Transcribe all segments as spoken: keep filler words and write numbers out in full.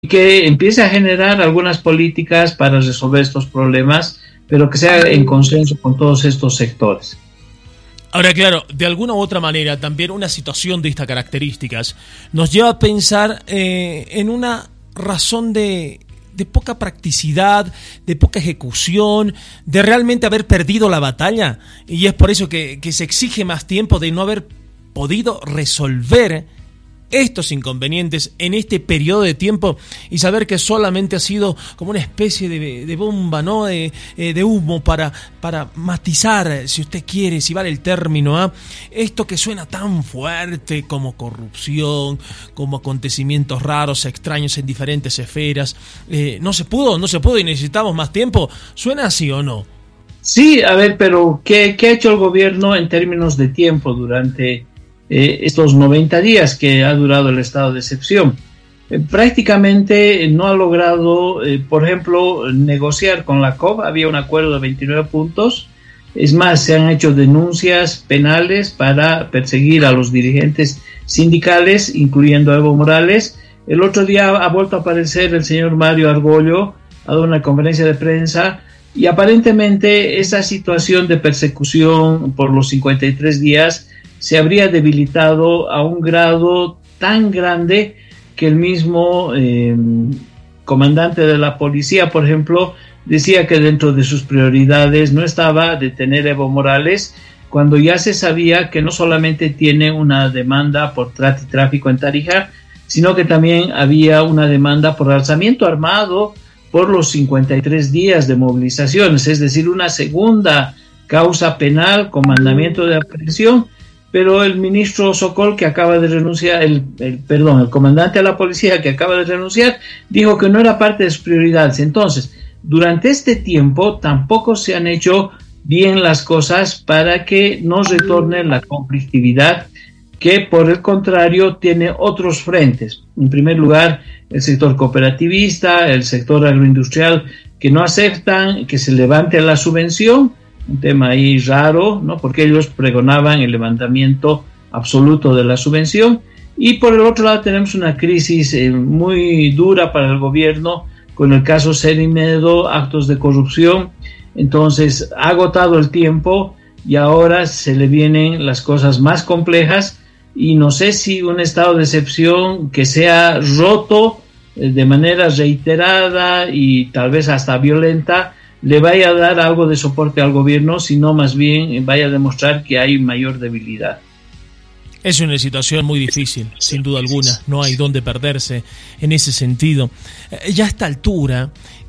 y que empiece a generar algunas políticas para resolver estos problemas, pero que sea en consenso con todos estos sectores. Ahora, claro, de alguna u otra manera, también una situación de estas características nos lleva a pensar eh, en una razón de, de poca practicidad, de poca ejecución, de realmente haber perdido la batalla. Y es por eso que, que se exige más tiempo, de no haber podido resolver estos inconvenientes en este periodo de tiempo y saber que solamente ha sido como una especie de, de bomba, ¿no? De, de humo para, para matizar, si usted quiere, si vale el término, ¿eh? Esto que suena tan fuerte como corrupción, como acontecimientos raros, extraños en diferentes esferas. Eh, no se pudo, no se pudo y necesitamos más tiempo. ¿Suena así o no? Sí, a ver, pero ¿qué, qué ha hecho el gobierno en términos de tiempo durante Eh, estos noventa días que ha durado el estado de excepción? Eh, prácticamente no ha logrado, eh, por ejemplo, negociar con la C O B. Había un acuerdo de veintinueve puntos. Es más, se han hecho denuncias penales para perseguir a los dirigentes sindicales, incluyendo a Evo Morales. El otro día ha vuelto a aparecer el señor Mario Argollo, ha dado una conferencia de prensa, y aparentemente esa situación de persecución por los cincuenta y tres días se habría debilitado a un grado tan grande que el mismo eh, comandante de la policía, por ejemplo, decía que dentro de sus prioridades no estaba detener a Evo Morales, cuando ya se sabía que no solamente tiene una demanda por trata y tráfico en Tarija, sino que también había una demanda por alzamiento armado por los cincuenta y tres días de movilizaciones, es decir, una segunda causa penal con mandamiento de aprehensión. Pero el ministro Sokol, que acaba de renunciar, el, el perdón, el comandante de la policía que acaba de renunciar, dijo que no era parte de sus prioridades. Entonces, durante este tiempo tampoco se han hecho bien las cosas para que no retorne la conflictividad, que por el contrario tiene otros frentes. En primer lugar, el sector cooperativista, el sector agroindustrial, que no aceptan que se levante la subvención. Un tema ahí raro, ¿no? Porque ellos pregonaban el levantamiento absoluto de la subvención. Y por el otro lado tenemos una crisis eh, muy dura para el gobierno con el caso Serimedo, actos de corrupción. Entonces ha agotado el tiempo y ahora se le vienen las cosas más complejas, y no sé si un estado de excepción que sea roto eh, de manera reiterada y tal vez hasta violenta le vaya a dar algo de soporte al gobierno, sino más bien vaya a demostrar que hay mayor debilidad. Es una situación muy difícil, sin duda alguna. No hay dónde perderse en ese sentido. Ya a esta altura,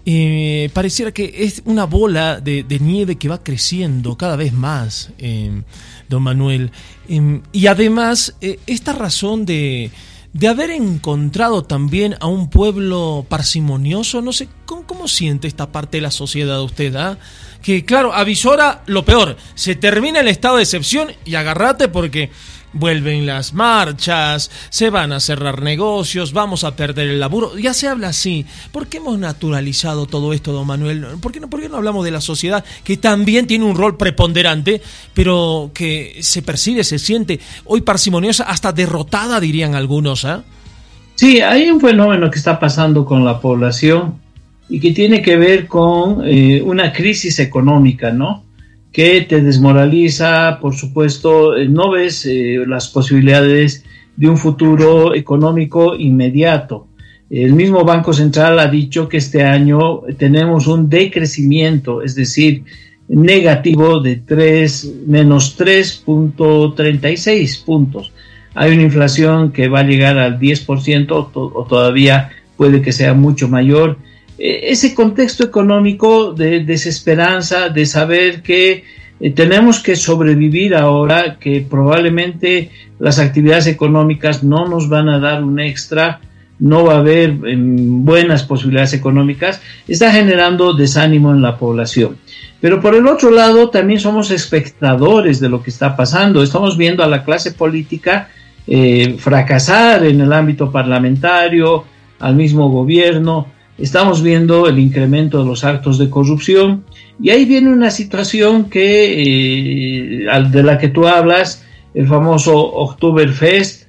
eh, pareciera que es una bola de, de nieve que va creciendo cada vez más, eh, don Manuel. Eh, y además, eh, esta razón de... de haber encontrado también a un pueblo parsimonioso, no sé, ¿cómo, cómo siente esta parte de la sociedad usted? ¿Ah? Que claro, avisora lo peor, se termina el estado de excepción y agarrate porque vuelven las marchas, se van a cerrar negocios, vamos a perder el laburo, ya se habla así. ¿Por qué hemos naturalizado todo esto, don Manuel? ¿Por qué no, por qué no hablamos de la sociedad, que también tiene un rol preponderante, pero que se percibe, se siente hoy parsimoniosa, hasta derrotada, dirían algunos, ¿eh? Sí, hay un fenómeno que está pasando con la población y que tiene que ver con eh, una crisis económica, ¿no? Que te desmoraliza, por supuesto, eh, no ves eh, las posibilidades de un futuro económico inmediato. El mismo Banco Central ha dicho que este año tenemos un decrecimiento, es decir, negativo de tres, menos tres punto treinta y seis puntos. Hay una inflación que va a llegar al diez por ciento to- o todavía puede que sea mucho mayor. Ese contexto económico de desesperanza, de saber que eh, tenemos que sobrevivir ahora, que probablemente las actividades económicas no nos van a dar un extra, no va a haber eh, buenas posibilidades económicas, está generando desánimo en la población. Pero por el otro lado también somos espectadores de lo que está pasando. Estamos viendo a la clase política eh, fracasar en el ámbito parlamentario, al mismo gobierno. Estamos viendo el incremento de los actos de corrupción, y ahí viene una situación que eh, de la que tú hablas, el famoso Oktoberfest,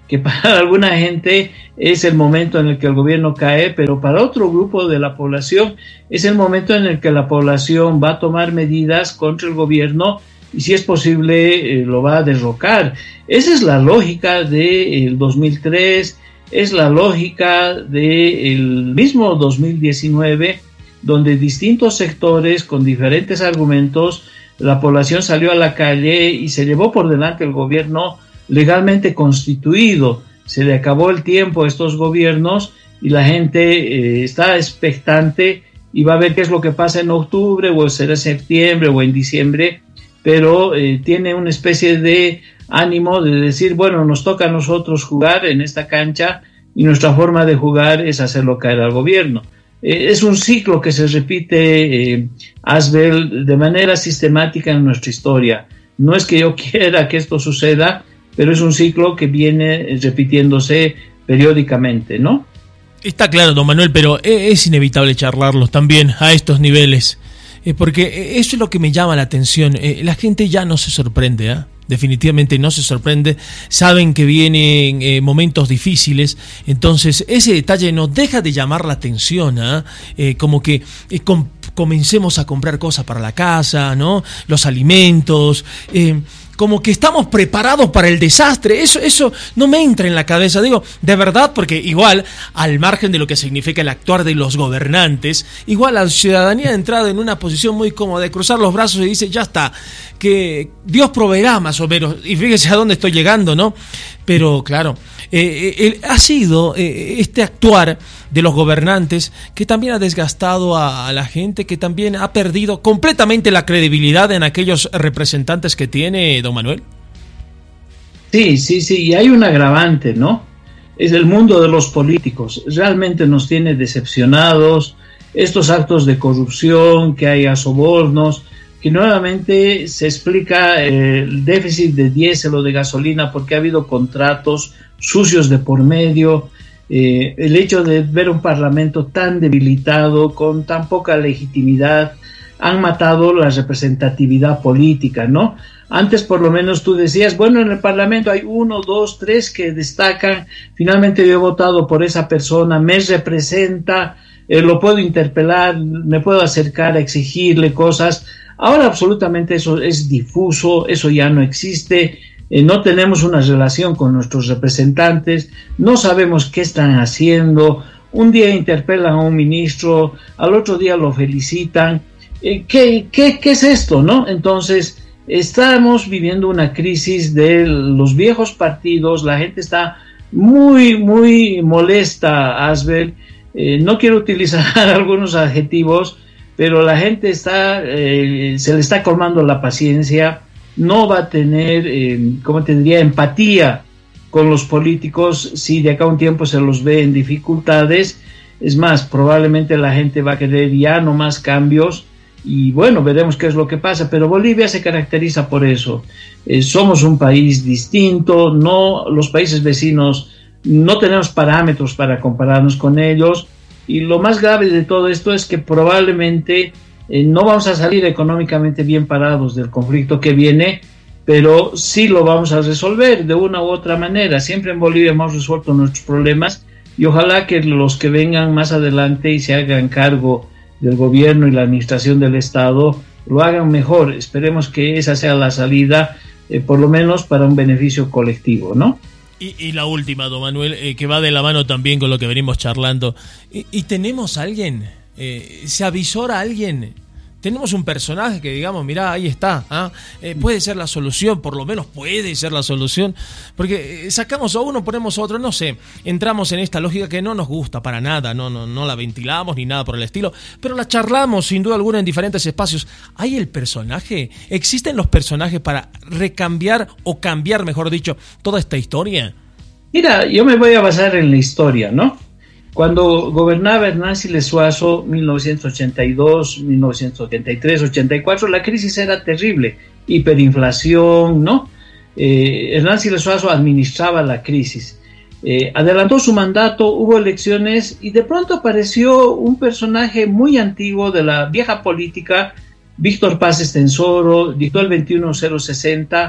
que para alguna gente es el momento en el que el gobierno cae, pero para otro grupo de la población es el momento en el que la población va a tomar medidas contra el gobierno y si es posible eh, lo va a derrocar. Esa es la lógica del dos mil tres, es la lógica del mismo dos mil diecinueve, donde distintos sectores con diferentes argumentos, la población salió a la calle y se llevó por delante el gobierno legalmente constituido. Se le acabó el tiempo a estos gobiernos y la gente eh, está expectante y va a ver qué es lo que pasa en octubre o será en septiembre o en diciembre, pero eh, tiene una especie de ánimo de decir, bueno, nos toca a nosotros jugar en esta cancha y nuestra forma de jugar es hacerlo caer al gobierno. Eh, es un ciclo que se repite, eh, Asbel, de manera sistemática en nuestra historia. No es que yo quiera que esto suceda, pero es un ciclo que viene repitiéndose periódicamente, ¿no? Está claro, don Manuel, pero es inevitable charlarlos también a estos niveles, eh, porque eso es lo que me llama la atención. Eh, la gente ya no se sorprende, ¿eh? Definitivamente no se sorprende, saben que vienen eh, momentos difíciles, entonces ese detalle no deja de llamar la atención, ¿eh? Eh, como que eh, com- comencemos a comprar cosas para la casa, ¿no? Los alimentos, eh, como que estamos preparados para el desastre. Eso, eso no me entra en la cabeza, digo, de verdad, porque igual, al margen de lo que significa el actuar de los gobernantes, igual la ciudadanía ha entrado en una posición muy cómoda de cruzar los brazos y dice, ya está, que Dios proveerá más o menos, y fíjese a dónde estoy llegando, ¿no? Pero claro, eh, eh, ha sido eh, este actuar de los gobernantes que también ha desgastado a, a la gente, que también ha perdido completamente la credibilidad en aquellos representantes que tiene, don Manuel. Sí, sí, sí, y hay un agravante, ¿no? Es el mundo de los políticos. Realmente nos tiene decepcionados estos actos de corrupción, que haya sobornos, que nuevamente se explica eh, el déficit de diésel o de gasolina porque ha habido contratos sucios de por medio. Eh, el hecho de ver un parlamento tan debilitado, con tan poca legitimidad, han matado la representatividad política, ¿no? Antes por lo menos tú decías, bueno, en el parlamento hay uno, dos, tres que destacan, finalmente yo he votado por esa persona, me representa, eh, lo puedo interpelar, me puedo acercar a exigirle cosas. Ahora absolutamente eso es difuso, eso ya no existe. Eh, no tenemos una relación con nuestros representantes, no sabemos qué están haciendo, un día interpelan a un ministro, al otro día lo felicitan. Eh, ¿qué, qué, ¿Qué es esto, no? Entonces, estamos viviendo una crisis de los viejos partidos, la gente está muy, muy molesta, Asbel. Eh, no quiero utilizar algunos adjetivos, pero la gente está, eh, se le está colmando la paciencia, no va a tener, eh, ¿cómo te diría?, empatía con los políticos si de acá a un tiempo se los ve en dificultades. Es más, probablemente la gente va a querer ya no más cambios y bueno, veremos qué es lo que pasa, pero Bolivia se caracteriza por eso. Eh, somos un país distinto, no, los países vecinos no tenemos parámetros para compararnos con ellos y lo más grave de todo esto es que probablemente Eh, no vamos a salir económicamente bien parados del conflicto que viene, pero sí lo vamos a resolver de una u otra manera. Siempre en Bolivia hemos resuelto nuestros problemas y ojalá que los que vengan más adelante y se hagan cargo del gobierno y la administración del Estado lo hagan mejor. Esperemos que esa sea la salida, eh, por lo menos para un beneficio colectivo, ¿no? Y, y la última, don Manuel, eh, que va de la mano también con lo que venimos charlando. ¿Y, y tenemos a alguien? Eh, ¿Se avisora a alguien? Tenemos un personaje que digamos, mirá, ahí está, ¿ah? eh, puede ser la solución, por lo menos puede ser la solución, porque eh, sacamos a uno, ponemos a otro, no sé, entramos en esta lógica que no nos gusta para nada, no, no, no la ventilamos ni nada por el estilo, pero la charlamos sin duda alguna en diferentes espacios. ¿Hay el personaje? ¿Existen los personajes para recambiar o cambiar, mejor dicho, toda esta historia? Mira, yo me voy a basar en la historia, ¿no? Cuando gobernaba Hernán Siles Suazo, mil novecientos ochenta y dos, mil novecientos ochenta y tres, ochenta y cuatro, la crisis era terrible, hiperinflación, ¿no? Eh, Hernán Siles Suazo administraba la crisis. Eh, adelantó su mandato, hubo elecciones y de pronto apareció un personaje muy antiguo de la vieja política, Víctor Paz Estensoro, dictó el veintiuno cero sesenta,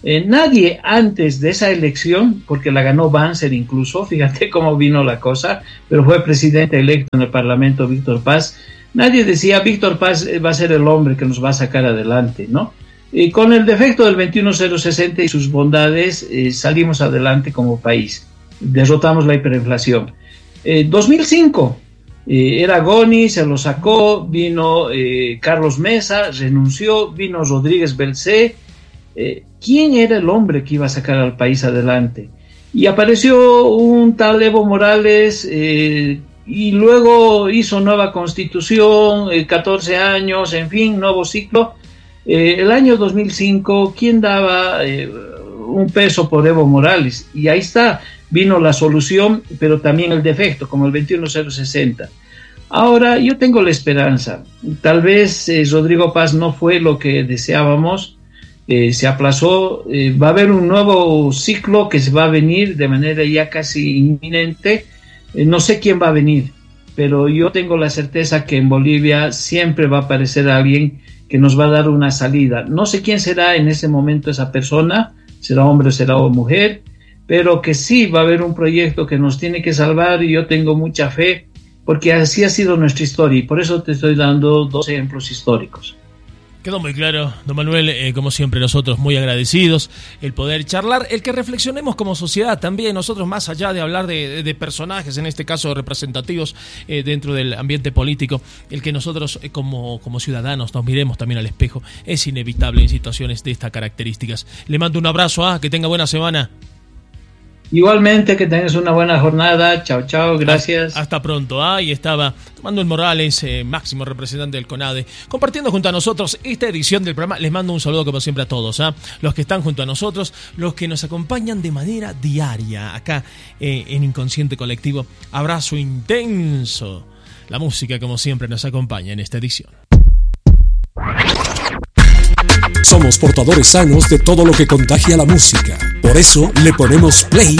Eh, nadie antes de esa elección, porque la ganó Banzer incluso, fíjate cómo vino la cosa, pero fue presidente electo en el Parlamento Víctor Paz, nadie decía Víctor Paz va a ser el hombre que nos va a sacar adelante, ¿no? Y con el defecto del veintiuno cero sesenta y sus bondades eh, salimos adelante como país, derrotamos la hiperinflación. Eh, dos mil cinco, eh, era Goni, se lo sacó, vino eh, Carlos Mesa, renunció, vino Rodríguez Belcé. Eh, ¿Quién era el hombre que iba a sacar al país adelante? Y apareció un tal Evo Morales eh, y luego hizo nueva constitución, eh, catorce años, en fin, nuevo ciclo. Eh, el año dos mil cinco, ¿quién daba eh, un peso por Evo Morales? Y ahí está, vino la solución, pero también el defecto, como el veintiuno cero sesenta. Ahora, yo tengo la esperanza. Tal vez eh, Rodrigo Paz no fue lo que deseábamos, Eh, se aplazó, eh, va a haber un nuevo ciclo que se va a venir de manera ya casi inminente, eh, no sé quién va a venir, pero yo tengo la certeza que en Bolivia siempre va a aparecer alguien que nos va a dar una salida. No sé quién será en ese momento esa persona, será hombre o será mujer, pero que sí va a haber un proyecto que nos tiene que salvar, y yo tengo mucha fe, porque así ha sido nuestra historia, y por eso te estoy dando dos ejemplos históricos. Quedó muy claro, don Manuel, eh, como siempre nosotros muy agradecidos el poder charlar, el que reflexionemos como sociedad también, nosotros más allá de hablar de, de, de personajes, en este caso representativos eh, dentro del ambiente político, el que nosotros eh, como, como ciudadanos nos miremos también al espejo es inevitable en situaciones de estas características. Le mando un abrazo, ah, que tenga buena semana. Igualmente, que tengas una buena jornada. Chao, chao, gracias. Hasta pronto. Ahí estaba Manuel Morales, eh, máximo representante del CONADE, compartiendo junto a nosotros esta edición del programa. Les mando un saludo como siempre a todos, ¿eh? Los que están junto a nosotros, los que nos acompañan de manera diaria acá eh, en Inconsciente Colectivo. Abrazo intenso. La música como siempre nos acompaña en esta edición. Somos portadores sanos de todo lo que contagia la música. Por eso le ponemos play